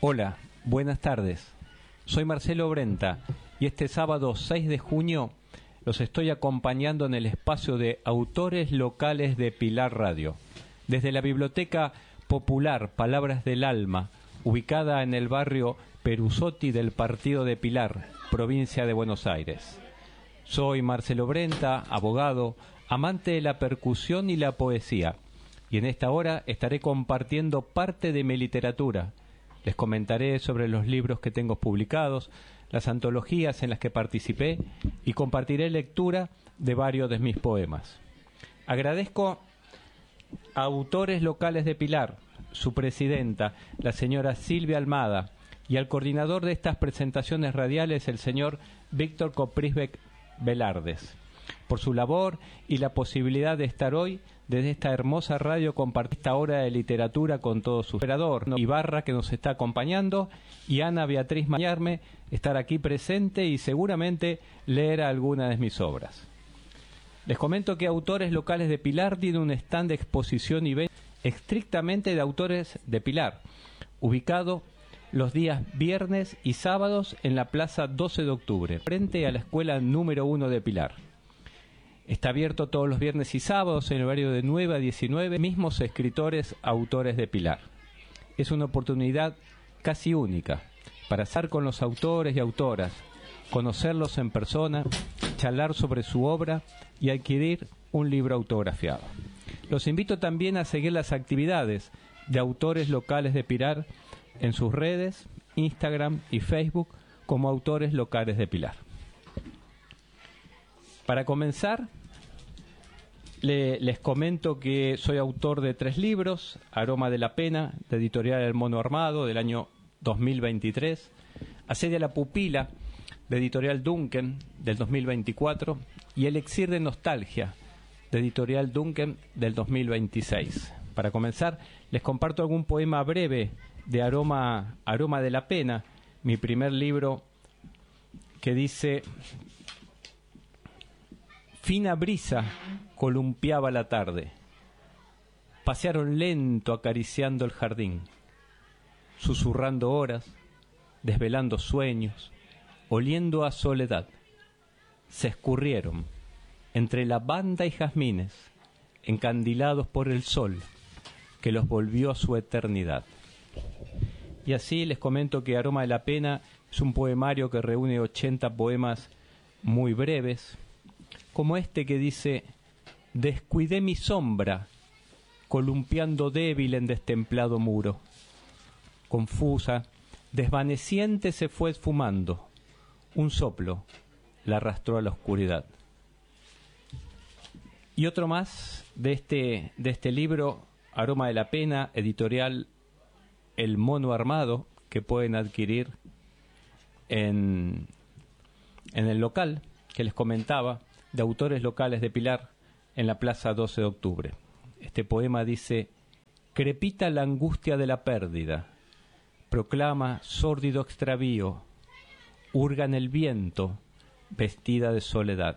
Hola, buenas tardes. Soy Marcelo Brenta y este sábado 6 de junio los estoy acompañando en el espacio de Autores Locales de Pilar Radio, desde la Biblioteca Popular Palabras del Alma, ubicada en el barrio Perusotti del Partido de Pilar, provincia de Buenos Aires. Soy Marcelo Brenta, abogado, amante de la percusión y la poesía, y en esta hora estaré compartiendo parte de mi literatura. Les comentaré sobre los libros que tengo publicados, las antologías en las que participé y compartiré lectura de varios de mis poemas. Agradezco a Autores Locales de Pilar, su presidenta, la señora Silvia Almada, y al coordinador de estas presentaciones radiales, el señor Víctor Coprisbeck Velardes, por su labor y la posibilidad de estar hoy desde esta hermosa radio compartir esta hora de literatura con todo su operador, Ibarra, que nos está acompañando, y Ana Beatriz Mañarme, estar aquí presente y seguramente leer alguna de mis obras. Les comento que Autores Locales de Pilar tiene un stand de exposición y venta estrictamente de autores de Pilar, ubicado los días viernes y sábados en la Plaza 12 de Octubre, frente a la Escuela número 1 de Pilar. Está abierto todos los viernes y sábados en el horario de 9 a 19, mismos escritores, autores de Pilar. Es una oportunidad casi única para estar con los autores y autoras, conocerlos en persona, charlar sobre su obra y adquirir un libro autografiado. Los invito también a seguir las actividades de Autores Locales de Pilar en sus redes, Instagram y Facebook como Autores Locales de Pilar. Para comenzar, les comento que soy autor de 3 libros: Aroma de la Pena, de Editorial El Mono Armado, del año 2023, Asedia la Pupila, de Editorial Duncan, del 2024, y Elixir de Nostalgia, de Editorial Duncan, del 2026. Para comenzar, les comparto algún poema breve de Aroma de la Pena, mi primer libro, que dice: fina brisa columpiaba la tarde, pasearon lento acariciando el jardín, susurrando horas, desvelando sueños, oliendo a soledad. Se escurrieron entre lavanda y jazmines, encandilados por el sol que los volvió a su eternidad. Y así les comento que Aroma de la Pena es un poemario que reúne 80 poemas muy breves, como este que dice: descuidé mi sombra, columpiando débil en destemplado muro. Confusa, desvaneciente se fue esfumando, un soplo la arrastró a la oscuridad. Y otro más de este libro, Aroma de la Pena, editorial El Mono Armado, que pueden adquirir en el local que les comentaba, de Autores Locales de Pilar, en la Plaza 12 de Octubre. Este poema dice: crepita la angustia de la pérdida, proclama sórdido extravío, hurga en el viento, vestida de soledad.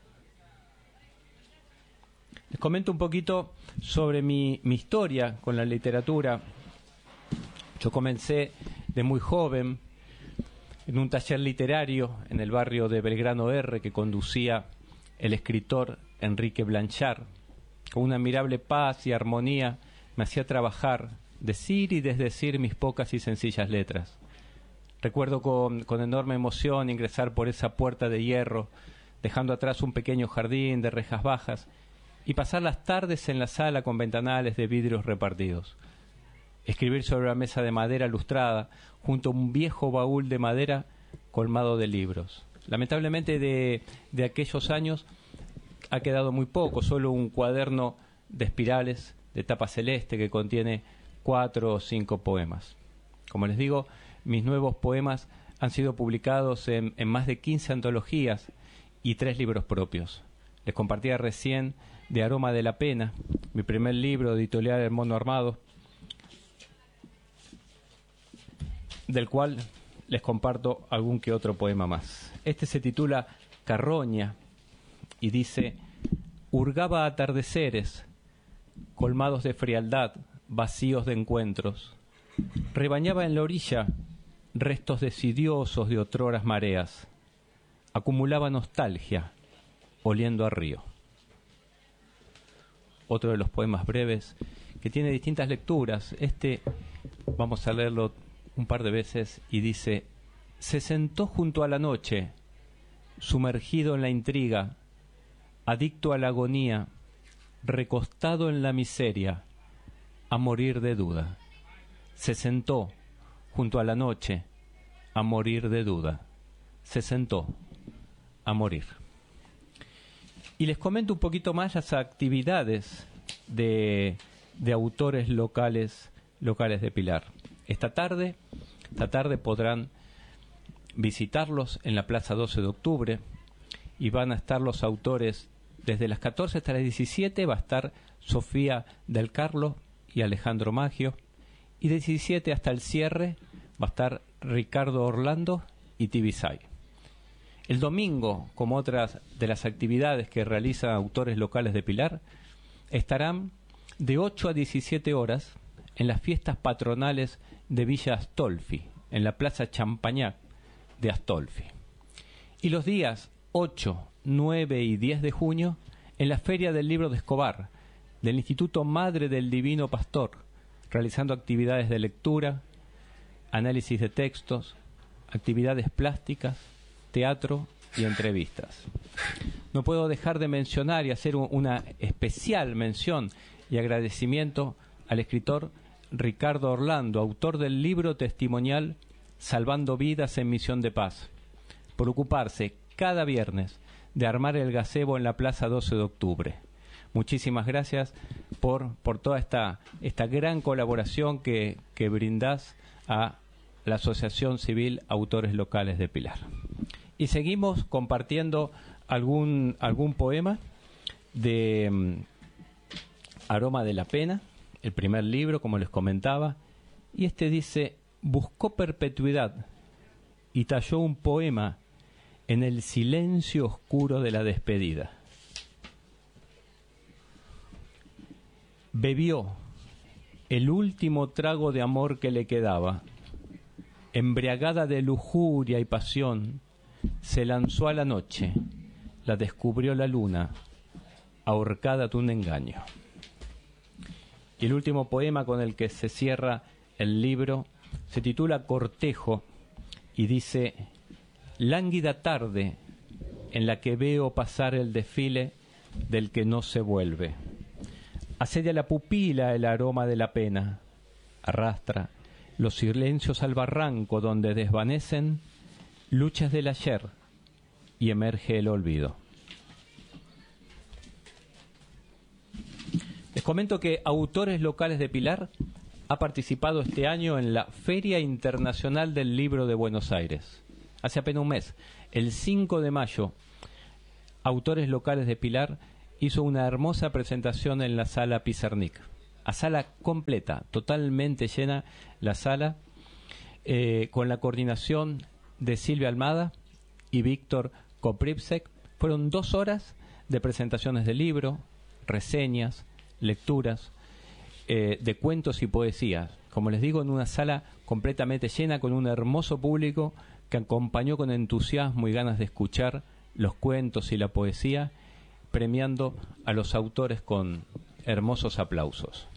Les comento un poquito sobre mi historia con la literatura. Yo comencé de muy joven en un taller literario en el barrio de Belgrano R que conducía el escritor Enrique Blanchard. Con una admirable paz y armonía me hacía trabajar, decir y desdecir mis pocas y sencillas letras. Recuerdo con enorme emoción ingresar por esa puerta de hierro, dejando atrás un pequeño jardín de rejas bajas, y pasar las tardes en la sala con ventanales de vidrios repartidos. Escribir sobre la mesa de madera lustrada, junto a un viejo baúl de madera colmado de libros. Lamentablemente de aquellos años ha quedado muy poco, solo un cuaderno de espirales de tapa celeste que contiene 4 o 5 poemas. Como les digo, mis nuevos poemas han sido publicados en más de 15 antologías y 3 libros propios. Les compartía recién de Aroma de la Pena, mi primer libro de Editorial El Mono Armado, del cual les comparto algún que otro poema más. Este se titula Carroña y dice: hurgaba atardeceres, colmados de frialdad, vacíos de encuentros, rebañaba en la orilla restos desidiosos de otroras mareas. Acumulaba nostalgia, oliendo a río. Otro de los poemas breves que tiene distintas lecturas. Vamos a leerlo un par de veces y dice: se sentó junto a la noche, sumergido en la intriga, adicto a la agonía, recostado en la miseria, a morir de duda. Se sentó junto a la noche, a morir de duda. Se sentó a morir. Y les comento un poquito más las actividades de autores locales de Pilar. Esta tarde podrán visitarlos en la Plaza 12 de Octubre y van a estar los autores desde las 14 hasta las 17. Va a estar Sofía del Carlo y Alejandro Maggio, y de 17 hasta el cierre va a estar Ricardo Orlando y Tibisay. El domingo, como otras de las actividades que realizan autores locales de Pilar, estarán de 8 a 17 horas en las fiestas patronales de Villa Astolfi, en la Plaza Champañac de Astolfi. Y los días 8, 9 y 10 de junio en la Feria del Libro de Escobar, del Instituto Madre del Divino Pastor, realizando actividades de lectura, análisis de textos, actividades plásticas, teatro y entrevistas. No puedo dejar de mencionar y hacer una especial mención y agradecimiento al escritor Ricardo Orlando, autor del libro testimonial Salvando Vidas en Misión de Paz, por ocuparse cada viernes de armar el gazebo en la Plaza 12 de Octubre. Muchísimas gracias por toda esta gran colaboración que brindás a la Asociación Civil Autores Locales de Pilar. Y seguimos compartiendo algún poema de Aroma de la Pena, el primer libro, como les comentaba, y dice: buscó perpetuidad y talló un poema en el silencio oscuro de la despedida. Bebió el último trago de amor que le quedaba. Embriagada de lujuria y pasión, se lanzó a la noche, la descubrió la luna, ahorcada de un engaño. Y el último poema con el que se cierra el libro se titula Cortejo y dice: lánguida tarde en la que veo pasar el desfile del que no se vuelve. Asedia la pupila el aroma de la pena, arrastra los silencios al barranco donde desvanecen luchas del ayer y emerge el olvido. Les comento que Autores Locales de Pilar ha participado este año en la Feria Internacional del Libro de Buenos Aires. Hace apenas un mes, el 5 de mayo, Autores Locales de Pilar hizo una hermosa presentación en la Sala Pizarnik. A sala completa, totalmente llena la sala, con la coordinación de Silvia Almada y Víctor Koprivsek. Fueron 2 horas de presentaciones de libro, reseñas, lecturas, de cuentos y poesías. Como les digo, en una sala completamente llena, con un hermoso público que acompañó con entusiasmo y ganas de escuchar los cuentos y la poesía, premiando a los autores con hermosos aplausos.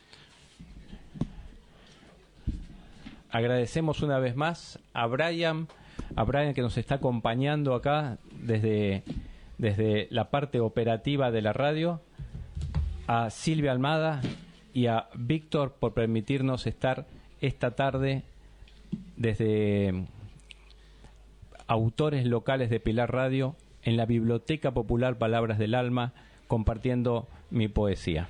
Agradecemos una vez más a Brian que nos está acompañando acá desde la parte operativa de la radio, a Silvia Almada y a Víctor por permitirnos estar esta tarde desde Autores Locales de Pilar Radio en la Biblioteca Popular Palabras del Alma, compartiendo mi poesía.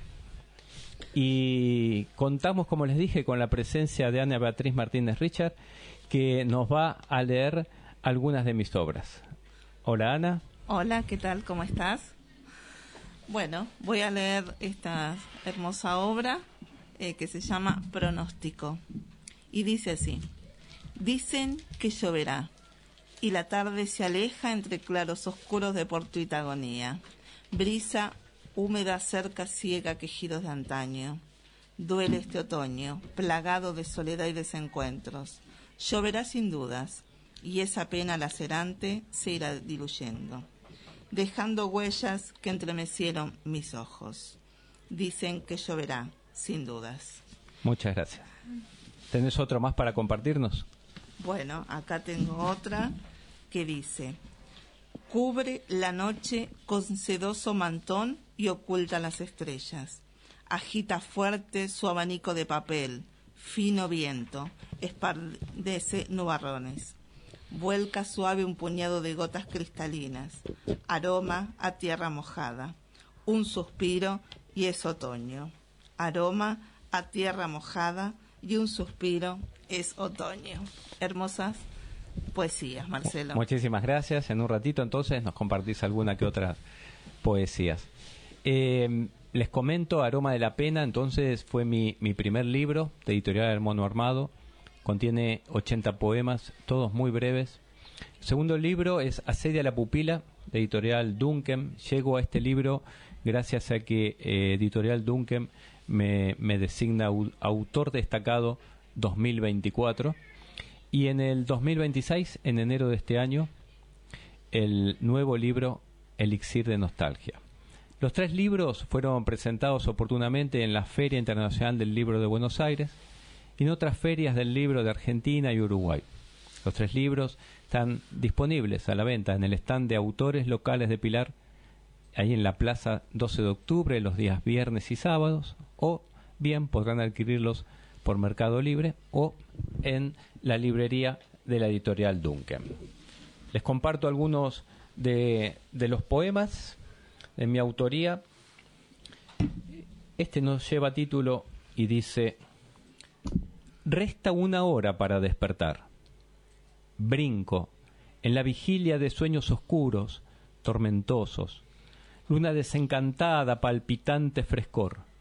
Y contamos, como les dije, con la presencia de Ana Beatriz Martínez Richard, que nos va a leer algunas de mis obras. Hola, Ana. Hola, ¿qué tal? ¿Cómo estás? Bueno, voy a leer esta hermosa obra que se llama Pronóstico. Y dice así: dicen que lloverá, y la tarde se aleja entre claros oscuros de portuita agonía. Brisa húmeda cerca ciega quejidos de antaño. duele este otoño, plagado de soledad y desencuentros. Lloverá sin dudas, y esa pena lacerante se irá diluyendo, dejando huellas que entremecieron mis ojos. Dicen que lloverá, sin dudas. Muchas gracias. ¿Tenés otro más para compartirnos? Bueno, acá tengo otra que dice: cubre la noche con sedoso mantón y oculta las estrellas. Agita fuerte su abanico de papel, fino viento, espardece nubarrones. Vuelca suave un puñado de gotas cristalinas, aroma a tierra mojada. Un suspiro y es otoño. Aroma a tierra mojada y un suspiro es otoño. Hermosas poesías, Marcelo. Muchísimas gracias. En un ratito entonces nos compartís alguna que otra poesías. Les comento, Aroma de la Pena, entonces fue mi primer libro de editorial El Mono Armado. Contiene 80 poemas, todos muy breves. El segundo libro es Asedia la pupila, de editorial Duncan. Llego a este libro gracias a que editorial Duncan me designa autor destacado 2024. Y en el 2026, en enero de este año, el nuevo libro Elixir de Nostalgia. Los 3 libros fueron presentados oportunamente en la Feria Internacional del Libro de Buenos Aires y en otras ferias del libro de Argentina y Uruguay. Los 3 libros están disponibles a la venta en el stand de autores locales de Pilar, ahí en la Plaza 12 de Octubre, los días viernes y sábados, o bien podrán adquirirlos por Mercado Libre o en la librería de la editorial Duncan. Les comparto algunos de los poemas de mi autoría. Este nos lleva título y dice: resta 1 hora para despertar. Brinco en la vigilia de sueños oscuros, tormentosos. Luna desencantada, palpitante frescor.